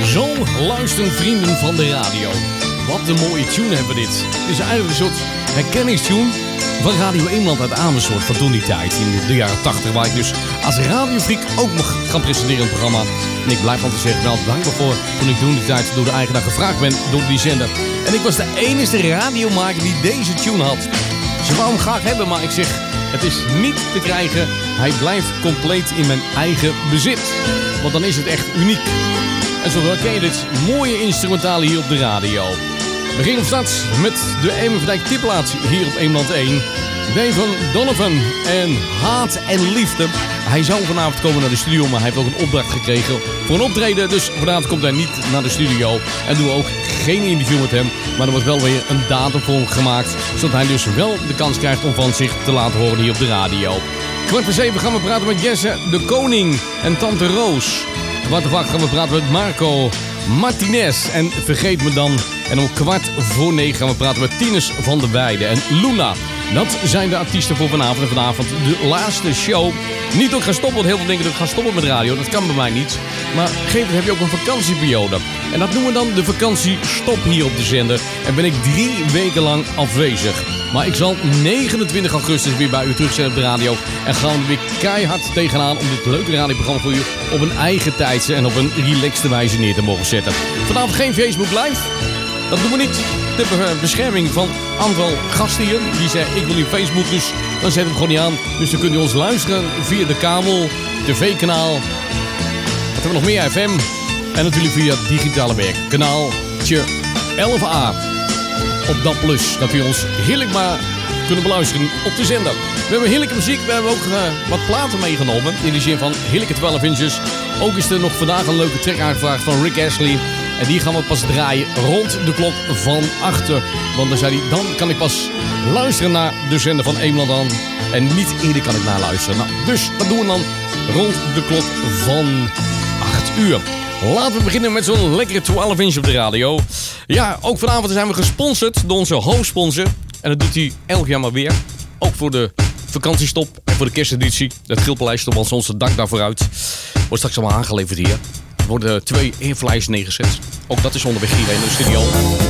Zo luisteren vrienden van de radio. Wat een mooie tune hebben we dit. Het is eigenlijk een soort herkenningstune van Radio Eemland uit Amersfoort van toen die tijd. In de jaren 80, waar ik dus als radiofreak ook mag gaan presenteren een programma. En ik blijf altijd zeggen, wel dankbaar voor toen ik toen die tijd door de eigenaar gevraagd ben door die zender. En ik was de enige radiomaker die deze tune had. Ze wou hem graag hebben, maar ik zeg, het is niet te krijgen. Hij blijft compleet in mijn eigen bezit. Want dan is het echt uniek. En zo herken je dit mooie instrumentale hier op de radio. We gingen van start met de Emma van Dijk tipplaats hier op Eemland 1. Dave Donovan en Haat en Liefde. Hij zou vanavond komen naar de studio, maar hij heeft ook een opdracht gekregen voor een optreden. Dus vanavond komt hij niet naar de studio. En doen we ook geen interview met hem. Maar er wordt wel weer een datum voor hem gemaakt. Zodat hij dus wel de kans krijgt om van zich te laten horen hier op de radio. 7:15 gaan we praten met Jesse de Koning en Tante Roos. 8:15 gaan we praten met Marco Martinez en Vergeet Me Dan. En om 9:15 gaan we praten met Tines van der Weijden en Luna. Dat zijn de artiesten voor vanavond. En vanavond de laatste show. Niet dat ik ga stoppen, want heel veel denken dat ik ga stoppen met radio. Dat kan bij mij niet. Maar op een gegeven moment heb je ook een vakantieperiode. En dat noemen we dan de vakantiestop hier op de zender. En ben ik 3 weken lang afwezig. Maar ik zal 29 augustus weer bij u terug zijn op de radio. En gaan we weer keihard tegenaan om dit leuke radioprogramma voor u op een eigen tijdse en op een relaxte wijze neer te mogen zetten. Vanavond geen Facebook Live. Dat doen we niet. Ter bescherming van een aantal gasten hier. Die zeggen, ik wil niet op Facebook, dus dan zetten we het gewoon niet aan. Dus dan kunt u ons luisteren via de kabel, tv-kanaal. Wat hebben we nog meer? FM. En natuurlijk via het digitale werk. Kanaaltje 11A. Op DAB+. Dat u ons heerlijk maar kunnen beluisteren op de zender. We hebben heerlijke muziek. We hebben ook wat platen meegenomen. In de zin van heerlijke 12 inches. Ook is er nog vandaag een leuke track aangevraagd van Rick Astley. En die gaan we pas draaien rond de klok van 8. Want dan zei hij, dan kan ik pas luisteren naar de zender van Eemland aan. En niet eerder kan ik naar luisteren. Nou, dus dat doen we dan rond de klok van 8 uur. Laten we beginnen met zo'n lekkere 12 inch op de radio. Ja, ook vanavond zijn we gesponsord door onze hoofdsponsor. En dat doet hij elk jaar maar weer. Ook voor de vakantiestop en voor de kersteditie. Het Grillpaleis stond als onze dank daarvoor uit. Wordt straks allemaal aangeleverd hier. Er worden 2 airflyers neergezet. Ook dat is onderweg hierheen in de studio.